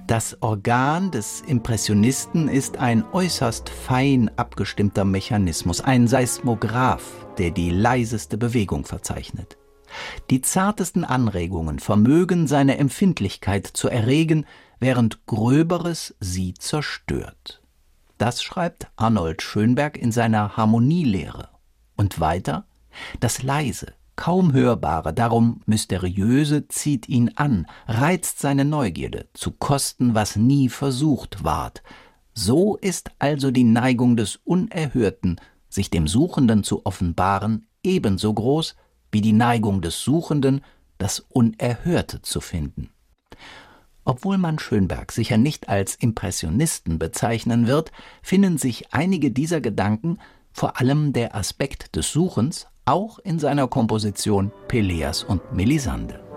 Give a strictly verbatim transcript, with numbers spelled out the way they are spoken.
Das Organ des Impressionisten ist ein äußerst fein abgestimmter Mechanismus, ein Seismograph, der die leiseste Bewegung verzeichnet. Die zartesten Anregungen vermögen seine Empfindlichkeit zu erregen, während Gröberes sie zerstört. Das schreibt Arnold Schönberg in seiner Harmonielehre. Und weiter: Das Leise, kaum Hörbare, darum Mysteriöse zieht ihn an, reizt seine Neugierde, zu kosten, was nie versucht ward. So ist also die Neigung des Unerhörten, sich dem Suchenden zu offenbaren, ebenso groß wie die Neigung des Suchenden, das Unerhörte zu finden. Obwohl man Schönberg sicher nicht als Impressionisten bezeichnen wird, finden sich einige dieser Gedanken, vor allem der Aspekt des Suchens, auch in seiner Komposition Peleas und Melisande.